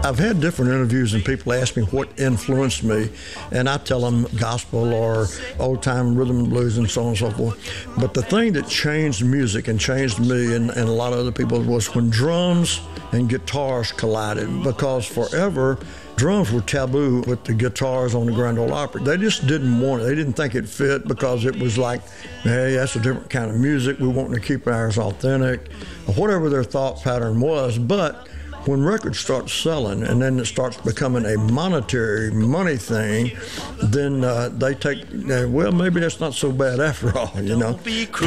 I've had different interviews and people ask me what influenced me, and I tell them gospel or old-time rhythm and blues and so on and so forth. But the thing that changed music and changed me and a lot of other people was when drums and guitars collided, because forever drums were taboo with the guitars on the Grand Ole Opry. They just didn't want it. They didn't think it fit because it was like, hey, that's a different kind of music. We want to keep ours authentic, or whatever their thought pattern was. But when records start selling and then it starts becoming a monetary money thing, then they take, well, maybe that's not so bad after all, you know.